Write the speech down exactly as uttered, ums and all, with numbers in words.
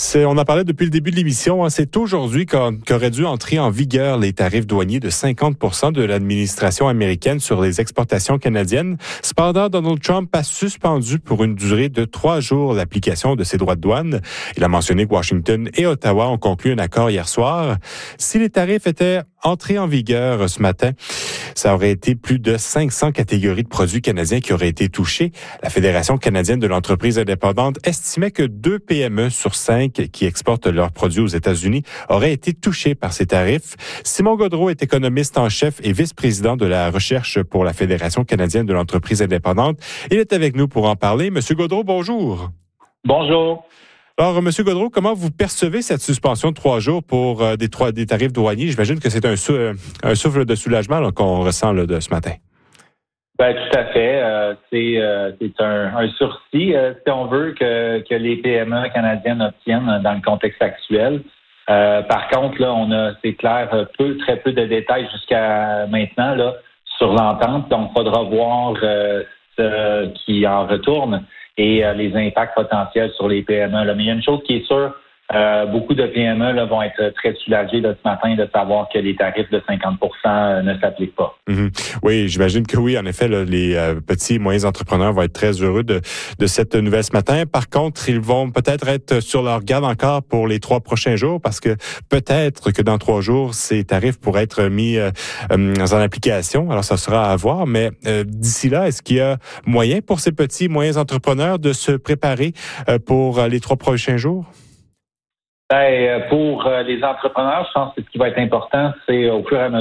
C'est, on en parlait depuis le début de l'émission. Hein, c'est aujourd'hui qu'en, qu'auraient dû entrer en vigueur les tarifs douaniers de cinquante pour cent de l'administration américaine sur les exportations canadiennes. Cependant, Donald Trump a suspendu pour une durée de trois jours l'application de ces droits de douane. Il a mentionné que Washington et Ottawa ont conclu un accord hier soir. Si les tarifs étaient entrés en vigueur ce matin, ça aurait été plus de cinq cents catégories de produits canadiens qui auraient été touchées. La Fédération canadienne de l'entreprise indépendante estimait que deux P M E sur cinq qui exportent leurs produits aux États-Unis auraient été touchés par ces tarifs. Simon Gaudreault est économiste en chef et vice-président de la recherche pour la Fédération canadienne de l'entreprise indépendante. Il est avec nous pour en parler. Monsieur Gaudreault, bonjour. Bonjour. Alors, Monsieur Gaudreault, comment vous percevez cette suspension de trois jours pour euh, des, trois, des tarifs douaniers? J'imagine que c'est un, sou, un souffle de soulagement là, qu'on ressent là, de ce matin. Ben, tout à fait. Euh, c'est euh, c'est un, un sursis, euh, si on veut, que, que les P M E canadiennes obtiennent dans le contexte actuel. Euh, par contre, là, on a, c'est clair, peu, très peu de détails jusqu'à maintenant là, sur l'entente. Donc, il faudra voir euh, ce qui en retourne et euh, les impacts potentiels sur les P M E. Là. Mais il y a une chose qui est sûre, euh, beaucoup de P M E là, vont être très soulagés là, ce matin de savoir que les tarifs de cinquante pour cent ne s'appliquent pas. Mm-hmm. Oui, j'imagine que oui, en effet, là, les euh, petits et moyens entrepreneurs vont être très heureux de, de cette nouvelle ce matin. Par contre, ils vont peut-être être sur leur garde encore pour les trois prochains jours parce que peut-être que dans trois jours, ces tarifs pourraient être mis euh, en application. Alors, ça sera à voir. Mais euh, d'ici là, est-ce qu'il y a moyen pour ces petits et moyens entrepreneurs de se préparer euh, pour euh, les trois prochains jours? Ben, pour les entrepreneurs, je pense que ce qui va être important, c'est au fur et à mesure